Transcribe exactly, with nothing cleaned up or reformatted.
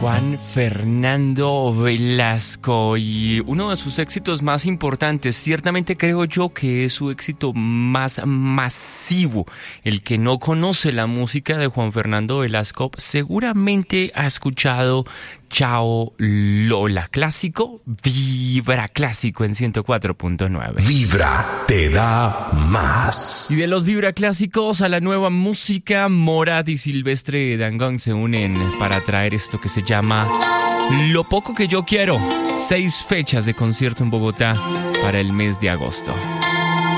Juan Fernando Velasco, y uno de sus éxitos más importantes, ciertamente creo yo que es su éxito más masivo. El que no conoce la música de Juan Fernando Velasco seguramente ha escuchado Chao Lola, clásico, Vibra Clásico en ciento cuatro punto nueve. Vibra te da más. Y de los Vibra Clásicos a la nueva música, Morat y Silvestre Dangond se unen para traer esto que se llama Lo Poco Que Yo Quiero. Seis fechas de concierto en Bogotá para el mes de agosto.